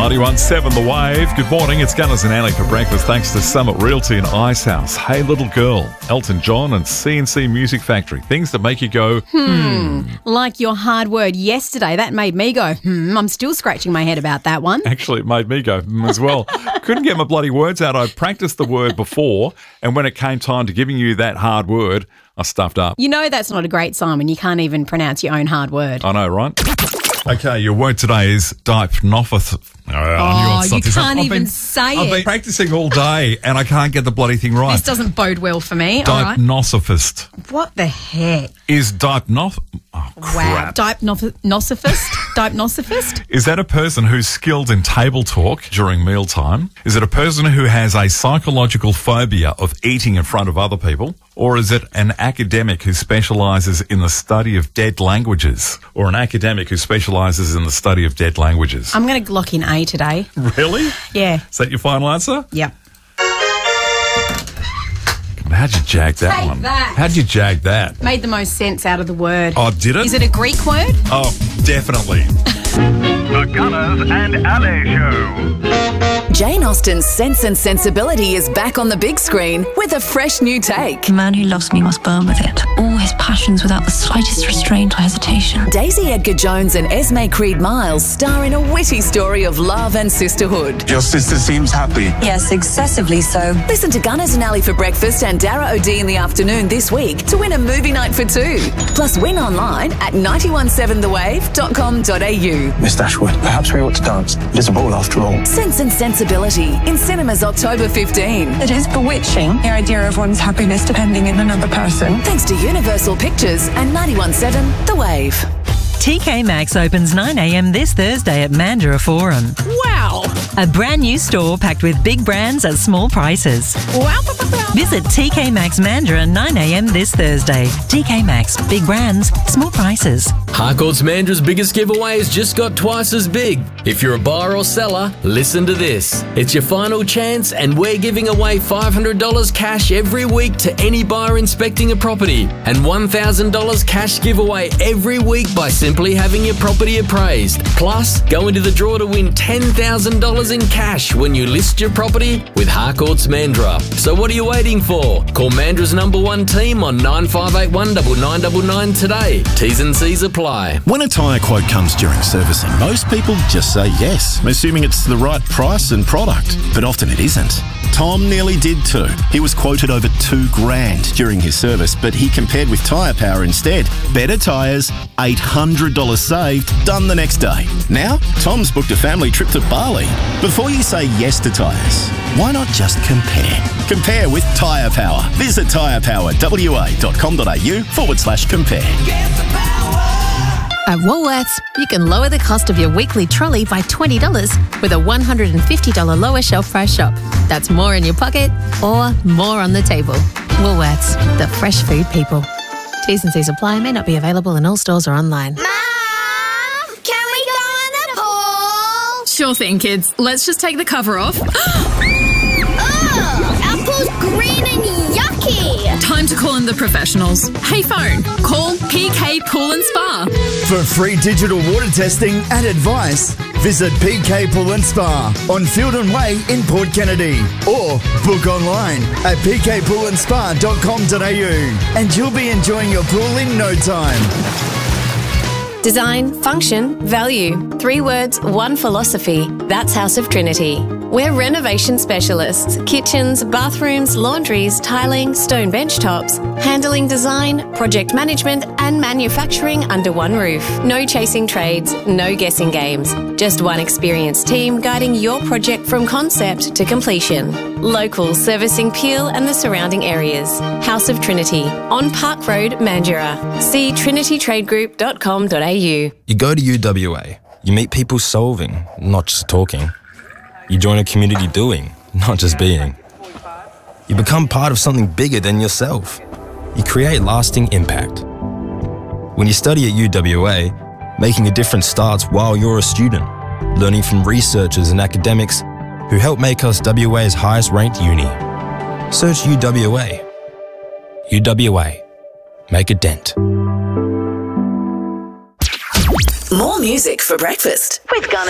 91.7 The Wave. Good morning, it's Gunners and Alley for breakfast thanks to Summit Realty and Ice House. Hey Little Girl, Elton John and CNC Music Factory. Things that make you go, Like your hard word yesterday. That made me go, I'm still scratching my head about that one. Actually, it made me go, as well. Couldn't get my bloody words out. I practiced the word before, and when it came time to giving you that hard word, I stuffed up. You know that's not a great sign when you can't even pronounce your own hard word. I know, right? Okay, your word today is dipnophis. You can't even say it. I've been practicing all day and I can't get the bloody thing right. This doesn't bode well for me. All right. Dipnosophist. What the heck? Is dipnosophist? Oh, crap. Wow. Dipnosophist? Dipnosophist? Is that a person who's skilled in table talk during mealtime? Is it a person who has a psychological phobia of eating in front of other people? Or is it an academic who specialises in the study of dead languages? Or an academic who specialises in the study of dead languages? I'm going to lock in A today. Really? Yeah. Is that your final answer? Yep. How'd you jag that Take one? that. How'd you jag that? Made the most sense out of the word. Oh, did it? Is it a Greek word? Oh, definitely. The Gunners and Alley Show. Jane Austen's Sense and Sensibility is back on the big screen with a fresh new take. The man who loves me must burn with it. All his passions without the slightest restraint or hesitation. Daisy Edgar Jones and Esme Creed Miles star in a witty story of love and sisterhood. Your sister seems happy. Yes, excessively so. Listen to Gunners and Alley for breakfast and Dara O'D in the afternoon this week to win a movie night for two. Plus win online at 917thewave.com.au. Miss Dashwood, perhaps we ought to dance. It is a ball after all. Sense and Sensibility in cinemas October 15. It is bewitching, the idea of one's happiness depending on another person. Thanks to Universal Pictures and 91.7 The Wave. TK Maxx opens 9 a.m. this Thursday at Mandurah Forum. Wow. A brand new store packed with big brands at small prices. Wow. Visit TK Maxx Mandurah 9 a.m. this Thursday. TK Maxx, big brands, small prices. Harcourt's Mandra's biggest giveaway has just got twice as big. If you're a buyer or seller, listen to this. It's your final chance and we're giving away $500 cash every week to any buyer inspecting a property and $1,000 cash giveaway every week by simply having your property appraised. Plus, go into the draw to win $10,000 in cash when you list your property with Harcourt's Mandurah. So what are you waiting for? Call Mandra's #1 team on 9581 9999 today. T's and C's apply. When a tyre quote comes during servicing, most people just say yes, assuming it's the right price and product. But often it isn't. Tom nearly did too. He was quoted over $2,000 during his service, but he compared with Tyre Power instead. Better tyres, $800 saved, done the next day. Now, Tom's booked a family trip to Bali. Before you say yes to tyres, why not just compare? Compare with Tyre Power. Visit tyrepowerwa.com.au/compare. At Woolworths, you can lower the cost of your weekly trolley by $20 with a $150 lower shelf price shop. That's more in your pocket or more on the table. Woolworths, the fresh food people. T's and C's apply, may not be available in all stores or online. Mom, can we go in the pool? Sure thing, kids. Let's just take the cover off. Ugh, our pool's green and yucky. Time to call in the professionals. Hey phone, call PK Pool and Spa. For free digital water testing and advice, visit PK Pool and Spa on Fielden Way in Port Kennedy or book online at pkpoolandspa.com.au and you'll be enjoying your pool in no time. Design, function, value. 3 words, 1 philosophy. That's House of Trinity. We're renovation specialists. Kitchens, bathrooms, laundries, tiling, stone bench tops. Handling design, project management and manufacturing under one roof. No chasing trades, no guessing games. Just one experienced team guiding your project from concept to completion. Local, servicing Peel and the surrounding areas. House of Trinity, on Park Road, Mandurah. See trinitytradegroup.com.au. You go to UWA. You meet people solving, not just talking. You join a community doing, not just being. You become part of something bigger than yourself. You create lasting impact. When you study at UWA, making a difference starts while you're a student, learning from researchers and academics who help make us WA's highest ranked uni. Search UWA. UWA. Make a dent. More music for breakfast with Gunners.